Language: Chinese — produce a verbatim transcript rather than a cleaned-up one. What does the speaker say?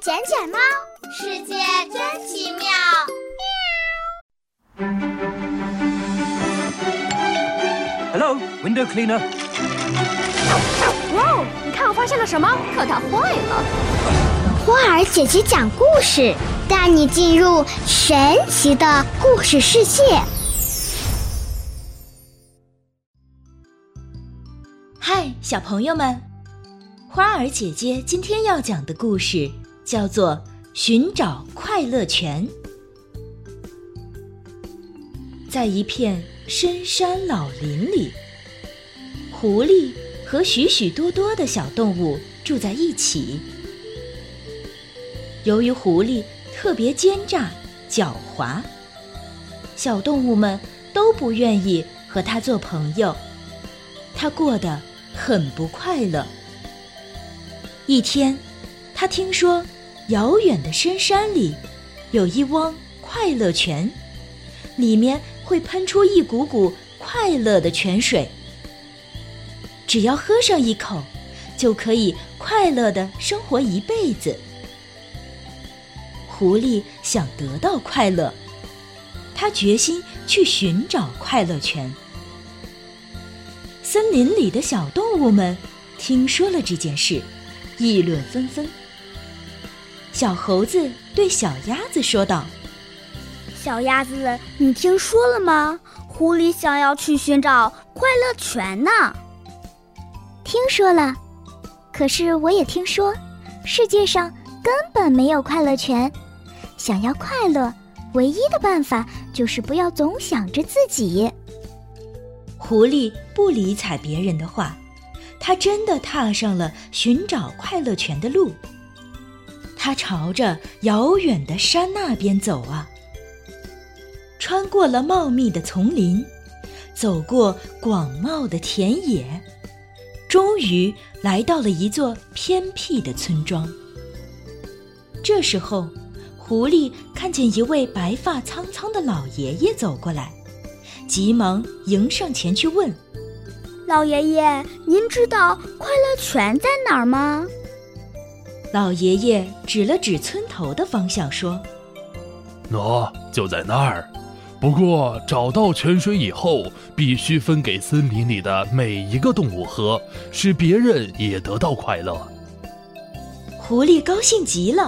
捡捡猫， 世界真奇妙。 Hello, window cleaner. 哇哦，你看我发现了什么？可它坏了。 花儿姐姐讲故事，带你进入神奇的故事世界。 嗨，小朋友们，花儿姐姐今天要讲的故事叫做《寻找快乐泉》。在一片深山老林里，狐狸和许许多多的小动物住在一起。由于狐狸特别奸诈狡猾，小动物们都不愿意和它做朋友，它过得很不快乐。一天，他听说遥远的深山里有一汪快乐泉，里面会喷出一股股快乐的泉水，只要喝上一口，就可以快乐地生活一辈子。狐狸想得到快乐，他决心去寻找快乐泉。森林里的小动物们听说了这件事，议论纷纷。小猴子对小鸭子说道： 小鸭子，你听说了吗？狐狸想要去寻找快乐泉呢。 听说了，可是我也听说世界上根本没有快乐泉。想要快乐，唯一的办法就是不要总想着自己。 狐狸不理睬别人的话，他真的踏上了寻找快乐泉的路。他朝着遥远的山那边走啊，穿过了茂密的丛林，走过广袤的田野，终于来到了一座偏僻的村庄。这时候，狐狸看见一位白发苍苍的老爷爷走过来，急忙迎上前去问： 老爷爷，您知道快乐泉在哪儿吗？ 老爷爷指了指村头的方向说： 喏，就在那儿。不过找到泉水以后，必须分给森林里的每一个动物喝，使别人也得到快乐。 狐狸高兴极了，